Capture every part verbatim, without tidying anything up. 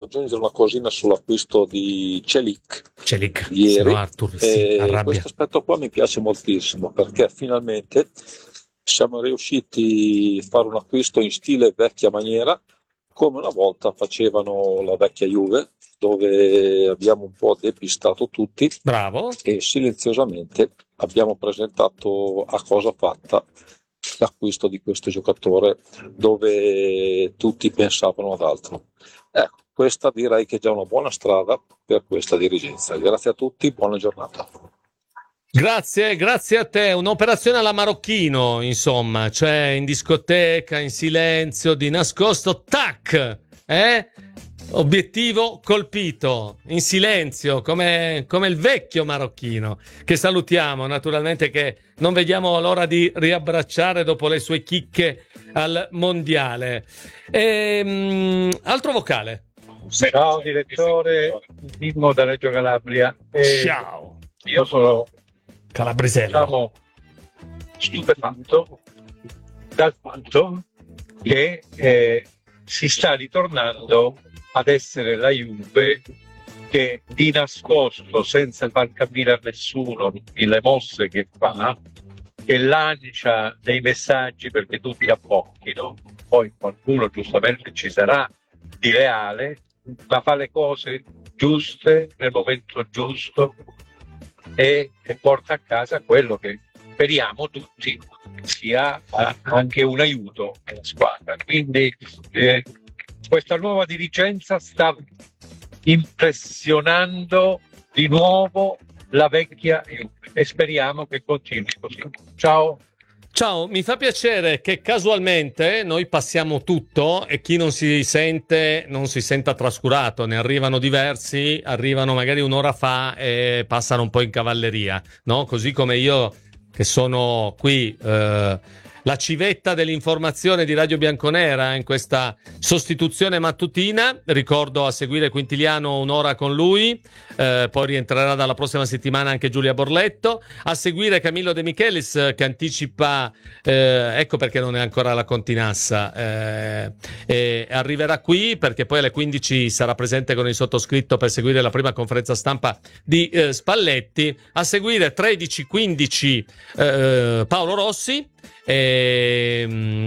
aggiungere una cosina sull'acquisto di Celik Celik, ieri. Arthur si arrabbia. Questo aspetto qua mi piace moltissimo perché finalmente siamo riusciti a fare un acquisto in stile vecchia maniera, come una volta facevano la vecchia Juve, dove abbiamo un po' depistato tutti. Bravo. E silenziosamente abbiamo presentato a cosa fatta l'acquisto di questo giocatore, dove tutti pensavano ad altro. Ecco, questa direi che è già una buona strada per questa dirigenza. Grazie a tutti, buona giornata. Grazie, grazie a te. Un'operazione alla Marocchino, insomma, cioè in discoteca, in silenzio, di nascosto, tac, eh? Obiettivo colpito, in silenzio, come, come il vecchio Marocchino, che salutiamo naturalmente, che non vediamo l'ora di riabbracciare dopo le sue chicche al mondiale. E, um, altro vocale. Ciao direttore, Mimmo da Reggio Calabria. E ciao. Io sono Calabrisello. Diciamo, stupefatto dal fatto che eh, si sta ritornando ad essere la Juve che di nascosto, senza far capire a nessuno le mosse che fa, che lancia dei messaggi perché tutti abbocchino, poi qualcuno giustamente ci sarà di leale, ma fa le cose giuste nel momento giusto e, e porta a casa quello che speriamo tutti sia eh, anche un aiuto alla squadra. Quindi eh, questa nuova dirigenza sta impressionando di nuovo la vecchia Juve e speriamo che continui così. Ciao. Ciao, mi fa piacere che casualmente noi passiamo tutto e chi non si sente non si senta trascurato, ne arrivano diversi, arrivano magari un'ora fa e passano un po' in cavalleria, no? Così come io che sono qui eh, la civetta dell'informazione di Radio Bianconera in questa sostituzione mattutina. Ricordo a seguire Quintiliano un'ora con lui, eh, poi rientrerà dalla prossima settimana anche Giulia Borletto, a seguire Camillo De Michelis che anticipa, eh, ecco perché non è ancora la Continassa, eh, e arriverà qui perché poi alle quindici sarà presente con il sottoscritto per seguire la prima conferenza stampa di eh, Spalletti, a seguire tredici quindici eh, Paolo Rossi. E,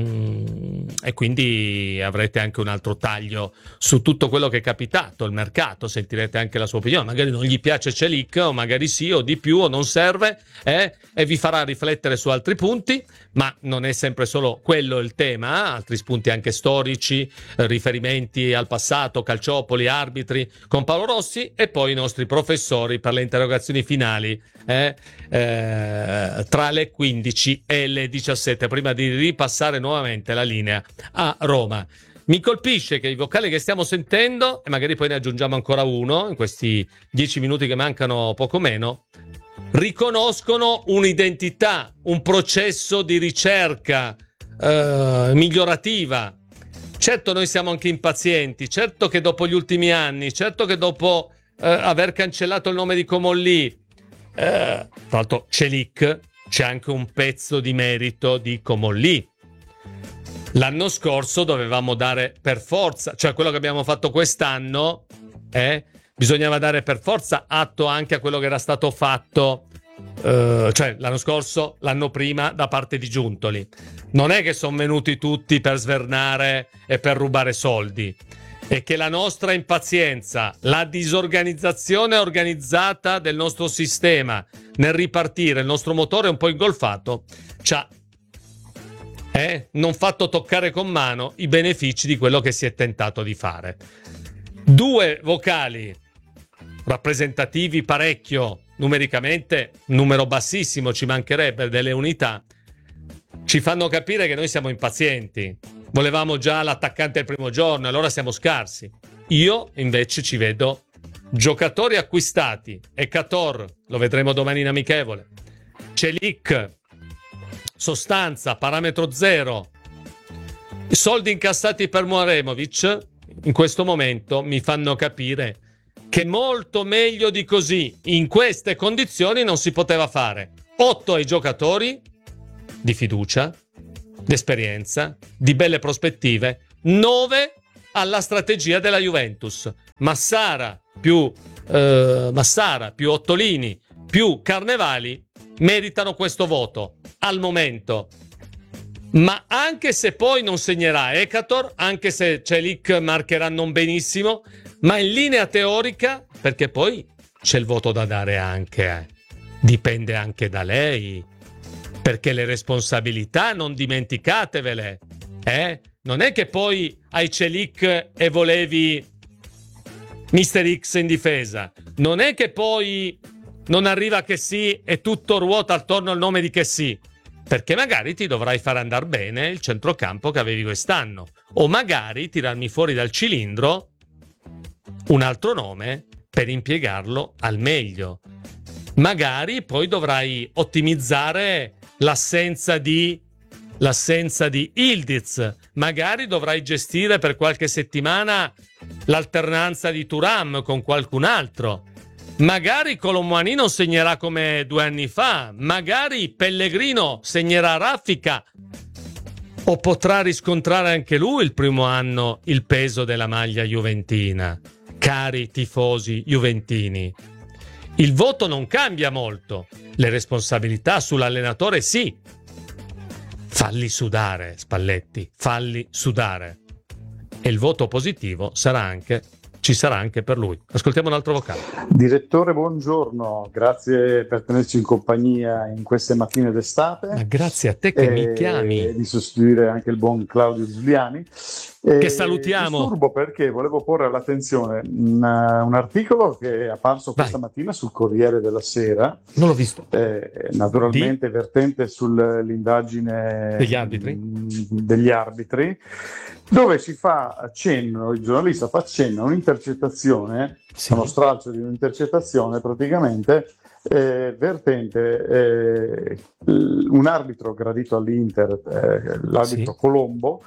e quindi avrete anche un altro taglio su tutto quello che è capitato, il mercato, sentirete anche la sua opinione, magari non gli piace Celik o magari sì o di più o non serve, eh? E vi farà riflettere su altri punti, ma non è sempre solo quello il tema, eh? Altri spunti anche storici, eh, riferimenti al passato, calciopoli, arbitri con Paolo Rossi e poi i nostri professori per le interrogazioni finali eh? Eh, tra le quindici e le diciassette, prima di ripassare nuovamente la linea a Roma. Mi colpisce che i vocali che stiamo sentendo, e magari poi ne aggiungiamo ancora uno in questi dieci minuti che mancano, poco meno, riconoscono un'identità, un processo di ricerca eh, migliorativa. Certo noi siamo anche impazienti, certo che dopo gli ultimi anni, certo che dopo eh, aver cancellato il nome di Comolli, eh, tra l'altro Celik, c'è anche un pezzo di merito di Comolli. L'anno scorso dovevamo dare per forza, cioè quello che abbiamo fatto quest'anno, eh, bisognava dare per forza atto anche a quello che era stato fatto, eh, cioè l'anno scorso, l'anno prima da parte di Giuntoli. Non è che sono venuti tutti per svernare e per rubare soldi. È che la nostra impazienza, la disorganizzazione organizzata del nostro sistema nel ripartire, il nostro motore un po' ingolfato, ci ha eh, non fatto toccare con mano i benefici di quello che si è tentato di fare. Due vocali rappresentativi parecchio, numericamente, numero bassissimo, ci mancherebbe delle unità, ci fanno capire che noi siamo impazienti. Volevamo già l'attaccante il primo giorno, allora siamo scarsi. Io invece ci vedo giocatori acquistati. Ekator, lo vedremo domani in amichevole. Celik, sostanza, parametro zero. I soldi incassati per Muaremovic in questo momento mi fanno capire che molto meglio di così, in queste condizioni, non si poteva fare. Otto ai giocatori di fiducia, d'esperienza, di belle prospettive, nove alla strategia della Juventus. Massara più eh, Massara più Ottolini più Carnevali meritano questo voto al momento. Ma anche se poi non segnerà Ekator, anche se Celik marcherà non benissimo, ma in linea teorica, perché poi c'è il voto da dare anche, eh. Dipende anche da lei, perché le responsabilità non dimenticatevele, eh? Non è che poi hai Celik e volevi mister X in difesa, non è che poi non arriva che sì e tutto ruota attorno al nome di che sì, perché magari ti dovrai far andare bene il centrocampo che avevi quest'anno, o magari tirarmi fuori dal cilindro un altro nome per impiegarlo al meglio. Magari poi dovrai ottimizzare l'assenza di l'assenza di Ildiz, magari dovrai gestire per qualche settimana l'alternanza di Thuram con qualcun altro. Magari Colomwani non segnerà come due anni fa, magari Pellegrino segnerà raffica, o potrà riscontrare anche lui il primo anno il peso della maglia juventina. Cari tifosi juventini, il voto non cambia molto, le responsabilità sull'allenatore sì. Falli sudare, Spalletti, falli sudare. E il voto positivo sarà anche ci sarà anche per lui. Ascoltiamo un altro vocale. Direttore, buongiorno, grazie per tenerci in compagnia in queste mattine d'estate. Ma grazie a te che mi chiami. Di sostituire anche il buon Claudio Giuliani. Che salutiamo. Disturbo perché volevo porre all'attenzione un, un articolo che è apparso questa Vai. mattina sul Corriere della Sera. Non l'ho visto. Eh, naturalmente Di? vertente sull'indagine Degli arbitri? degli arbitri, dove si fa accenno, il giornalista fa accenno a un'intercettazione, Sì. uno stralcio di un'intercettazione praticamente eh, vertente eh, un arbitro gradito all'Inter, eh, l'arbitro Sì. Colombo,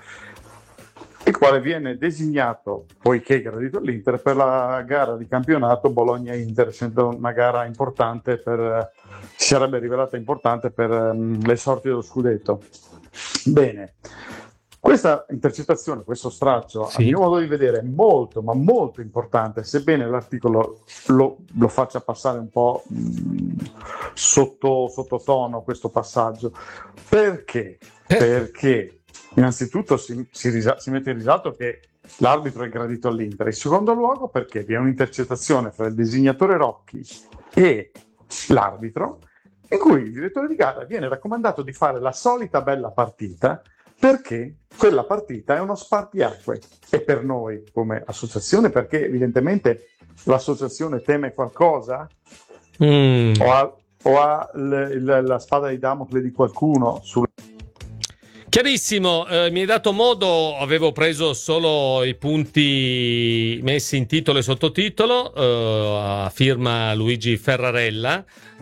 il quale viene designato, poiché gradito all'Inter, per la gara di campionato Bologna-Inter, essendo una gara importante per, si sarebbe rivelata importante per um, le sorti dello scudetto. Bene, questa intercettazione, questo straccio, Sì. a mio modo di vedere, è molto, ma molto importante, sebbene l'articolo lo, lo faccia passare un po' mh, sotto, sottotono questo passaggio. Perché? Perché innanzitutto si, si, risa- si mette in risalto che l'arbitro è gradito all'Inter. In secondo luogo perché vi è un'intercettazione fra il designatore Rocchi e l'arbitro, in cui il direttore di gara viene raccomandato di fare la solita bella partita, perché quella partita è uno spartiacque, e per noi come associazione, perché evidentemente l'associazione teme qualcosa Mm. o ha, o ha l- il- la spada di Damocle di qualcuno sul Chiarissimo, eh, mi hai dato modo, avevo preso solo i punti messi in titolo e sottotitolo, eh, a firma Luigi Ferrarella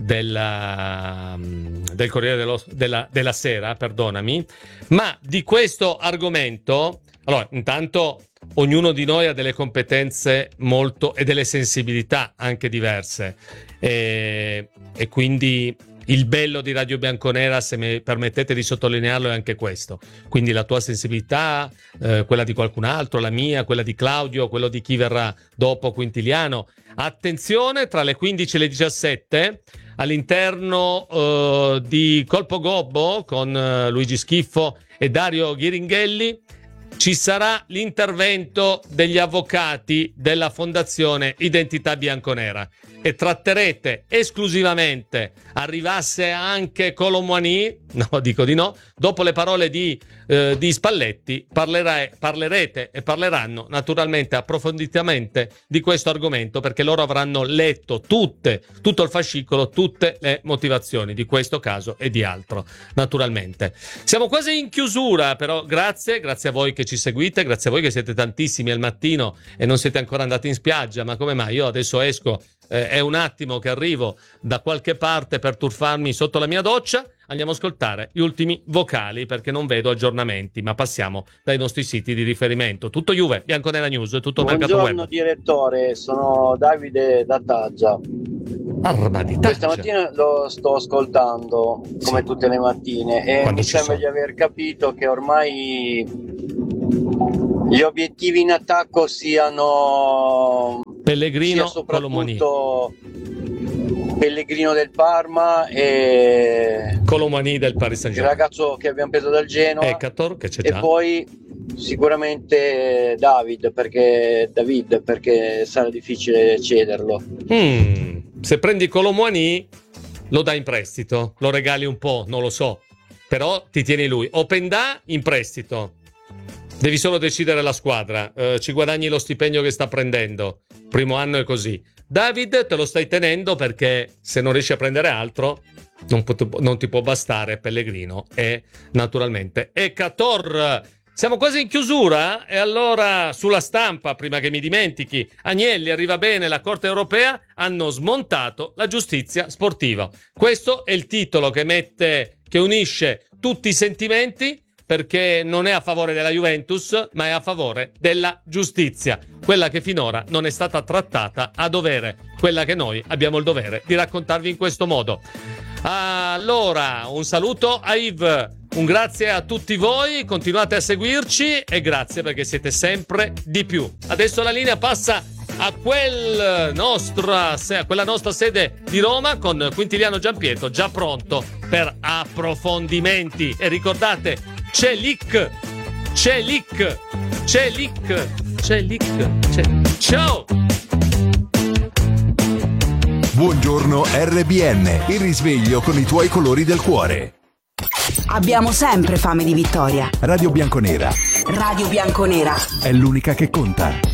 della, del Corriere dello, della, della Sera, perdonami, ma di questo argomento, allora intanto ognuno di noi ha delle competenze molto e delle sensibilità anche diverse e, e quindi il bello di Radio Bianconera, se mi permettete di sottolinearlo, è anche questo. Quindi la tua sensibilità, eh, quella di qualcun altro, la mia, quella di Claudio, quello di chi verrà dopo, Quintiliano. Attenzione, tra le quindici e le diciassette, all'interno eh, di Colpo Gobbo, con eh, Luigi Schiffo e Dario Ghiringhelli, ci sarà l'intervento degli avvocati della Fondazione Identità Bianconera e tratterete esclusivamente, arrivasse anche Colomwani, no, dico di no, dopo le parole di, eh, di Spalletti, parlerai, parlerete e parleranno naturalmente approfonditamente di questo argomento, perché loro avranno letto tutte, tutto il fascicolo, tutte le motivazioni di questo caso e di altro, naturalmente. Siamo quasi in chiusura, però grazie, grazie a voi che ci seguite, grazie a voi che siete tantissimi al mattino e non siete ancora andati in spiaggia, ma come mai? Io adesso esco, eh, è un attimo che arrivo da qualche parte per turfarmi sotto la mia doccia. Andiamo ad ascoltare gli ultimi vocali, perché non vedo aggiornamenti, ma passiamo dai nostri siti di riferimento. Tutto Juve, Bianconera News, tutto Mercato Buongiorno Web. direttore, sono Davide da Taggia. Arma di Questa Taggia. mattina lo sto ascoltando come Sì. tutte le mattine e Quando mi ci sembra sono. di aver capito che ormai gli obiettivi in attacco siano Pellegrino, sia Colomoni. soprattutto Pellegrino del Parma e Colomani del Paris il Saint-Germain. ragazzo che abbiamo preso dal Genoa, Ekator, che c'è e già. poi sicuramente David perché, David perché sarà difficile cederlo. Mm, se prendi Colomani lo dai in prestito, lo regali un po', non lo so, però ti tieni lui. Openda in prestito, devi solo decidere la squadra, eh, ci guadagni lo stipendio che sta prendendo, primo anno è così. David te lo stai tenendo perché se non riesci a prendere altro non, pot- non ti può bastare Pellegrino e naturalmente Ekator. Siamo quasi in chiusura e allora sulla stampa, prima che mi dimentichi, Agnelli arriva bene, la Corte Europea hanno smontato la giustizia sportiva. Questo è il titolo che mette, che unisce tutti i sentimenti, perché non è a favore della Juventus, ma è a favore della giustizia, quella che finora non è stata trattata a dovere, quella che noi abbiamo il dovere di raccontarvi in questo modo. Allora, un saluto a Yves, un grazie a tutti voi, continuate a seguirci e grazie perché siete sempre di più. Adesso la linea passa a quel nostra, a quella nostra sede di Roma con Quintiliano Giampietro già pronto per approfondimenti. E ricordate, c'è Lick, c'è Lick, c'è Lick, c'è Lick, c'è... Ciao! Buongiorno R B N, il risveglio con i tuoi colori del cuore. Abbiamo sempre fame di vittoria. Radio Bianconera Radio Bianconera è l'unica che conta.